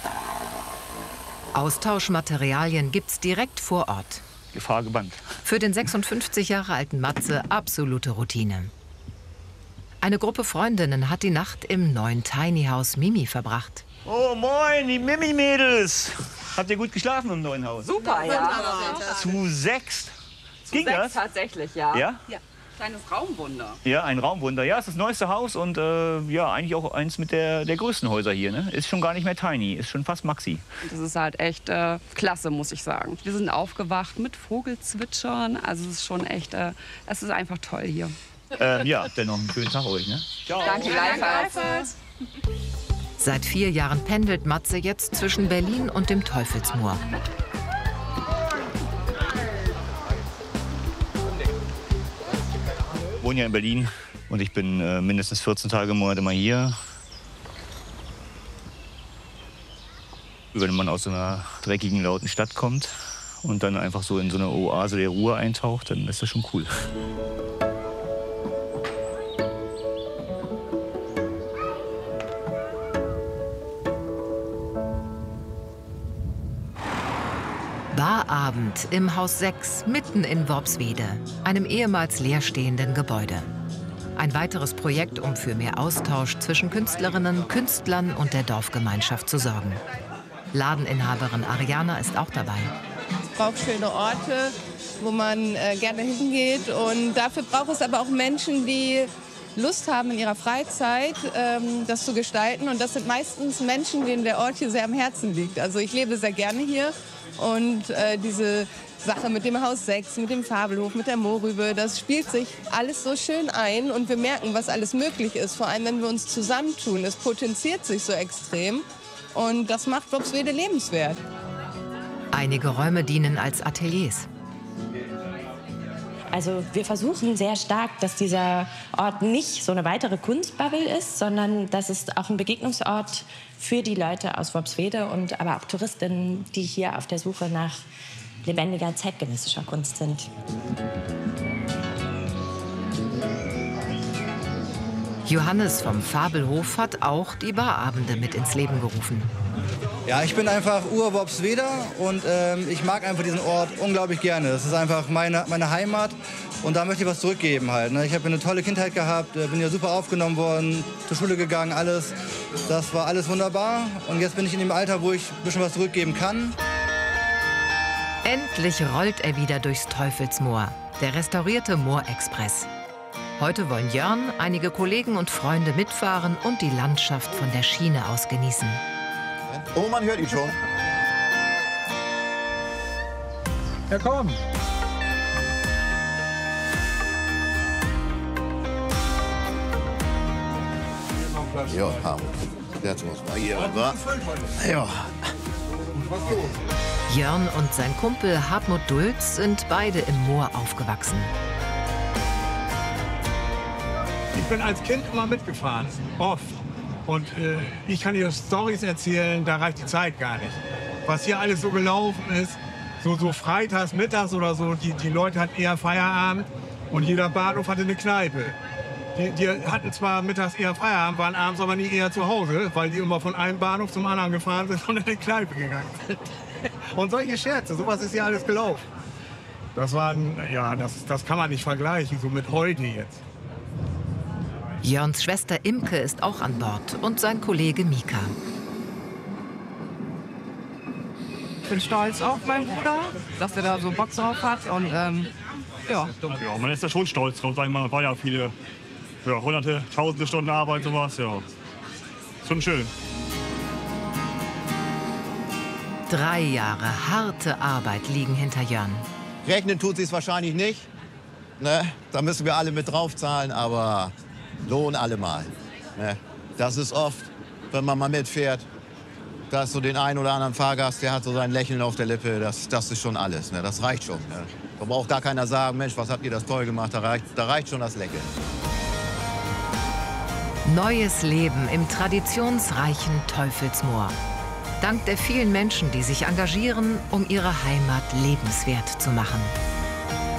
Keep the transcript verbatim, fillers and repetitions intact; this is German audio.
Austauschmaterialien gibt's direkt vor Ort. Gefahr gebannt. Für den sechsundfünfzig Jahre alten Matze absolute Routine. Eine Gruppe Freundinnen hat die Nacht im neuen Tiny House Mimi verbracht. Oh moin, die Mimi-Mädels. Habt ihr gut geschlafen im neuen Haus? Super, ja. Zu sechs? Zu Ging sechs das? tatsächlich, ja. Ja? Ja. Kleines Raumwunder. Ja, ein Raumwunder. Ja, es ist das neueste Haus und äh, ja, eigentlich auch eins mit der, der größten Häuser hier. Ne? Ist schon gar nicht mehr tiny, ist schon fast Maxi. Das ist halt echt äh, klasse, muss ich sagen. Wir sind aufgewacht mit Vogelzwitschern. Also es ist schon echt, äh, es ist einfach toll hier. Ähm, ja, dennoch einen schönen Tag euch. Ne? Ciao. Danke, gleichfalls. Seit vier Jahren pendelt Matze jetzt zwischen Berlin und dem Teufelsmoor. Ich wohne ja in Berlin und ich bin äh, mindestens vierzehn Tage im Monat immer hier. Wenn man aus so einer dreckigen, lauten Stadt kommt und dann einfach so in so eine Oase der Ruhe eintaucht, dann ist das schon cool. Barabend im Haus sechs, mitten in Worpswede, einem ehemals leerstehenden Gebäude. Ein weiteres Projekt, um für mehr Austausch zwischen Künstlerinnen, Künstlern und der Dorfgemeinschaft zu sorgen. Ladeninhaberin Ariana ist auch dabei. Es braucht schöne Orte, wo man äh, gerne hingeht. Und dafür braucht es aber auch Menschen, die Lust haben, in ihrer Freizeit ähm, das zu gestalten. Und das sind meistens Menschen, denen der Ort hier sehr am Herzen liegt. Also ich lebe sehr gerne hier. Und äh, diese Sache mit dem Haus sechs, mit dem Fabelhof, mit der Mohrrübe, das spielt sich alles so schön ein. Und wir merken, was alles möglich ist, vor allem wenn wir uns zusammentun. Es potenziert sich so extrem und das macht Worpswede lebenswert. Einige Räume dienen als Ateliers. Also wir versuchen sehr stark, dass dieser Ort nicht so eine weitere Kunstbubble ist, sondern dass es auch ein Begegnungsort für die Leute aus Worpswede und aber auch Touristinnen, die hier auf der Suche nach lebendiger, zeitgenössischer Kunst sind. Johannes vom Fabelhof hat auch die Barabende mit ins Leben gerufen. Ja, ich bin einfach Ur-Worpsweder und ähm, ich mag einfach diesen Ort unglaublich gerne. Das ist einfach meine, meine Heimat und da möchte ich was zurückgeben halt. Ne? Ich habe eine tolle Kindheit gehabt, bin ja super aufgenommen worden, zur Schule gegangen, alles. Das war alles wunderbar und jetzt bin ich in dem Alter, wo ich ein bisschen was zurückgeben kann. Endlich rollt er wieder durchs Teufelsmoor, der restaurierte Moorexpress. Heute wollen Jörn, einige Kollegen und Freunde mitfahren und die Landschaft von der Schiene aus genießen. Oh, man hört ihn schon. Ja, komm. Ja, haben. Jetzt muss man hier, wa? Ja. Jörn und sein Kumpel Hartmut Dulz sind beide im Moor aufgewachsen. Ich bin als Kind immer mitgefahren, oft. Und äh, ich kann dir Storys erzählen, da reicht die Zeit gar nicht. Was hier alles so gelaufen ist, so, so freitags, mittags oder so, die, die Leute hatten eher Feierabend und jeder Bahnhof hatte eine Kneipe. Die, die hatten zwar mittags eher Feierabend, waren abends aber nie eher zu Hause, weil die immer von einem Bahnhof zum anderen gefahren sind und in die Kneipe gegangen sind. Und solche Scherze, sowas ist hier alles gelaufen. Das war, ja, das, das kann man nicht vergleichen, so mit heute jetzt. Jörns Schwester Imke ist auch an Bord und sein Kollege Mika. Ich bin stolz auf meinen Bruder, dass er da so Bock drauf hat. Und ähm, ja. Ja, man ist da schon stolz drauf, sag ich mal. War ja viele, ja, hunderte, tausende Stunden Arbeit, sowas, ja. Schon schön. Drei Jahre harte Arbeit liegen hinter Jörn. Rechnen tut sie es wahrscheinlich nicht. Ne? Da müssen wir alle mit draufzahlen, aber Lohn allemal. Ne? Das ist oft, wenn man mal mitfährt, da ist so den einen oder anderen Fahrgast, der hat so sein Lächeln auf der Lippe. Das, das ist schon alles. Ne? Das reicht schon. Ne? Da braucht gar keiner sagen, Mensch, was habt ihr das toll gemacht? Da reicht, da reicht schon das Lächeln. Neues Leben im traditionsreichen Teufelsmoor. Dank der vielen Menschen, die sich engagieren, um ihre Heimat lebenswert zu machen.